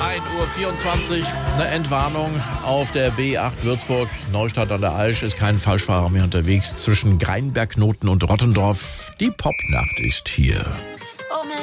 1:24 Uhr, eine Entwarnung auf der B8 Würzburg. Neustadt an der Aisch ist kein Falschfahrer mehr unterwegs. Zwischen Greinberg, Noten und Rottendorf. Die Popnacht ist hier.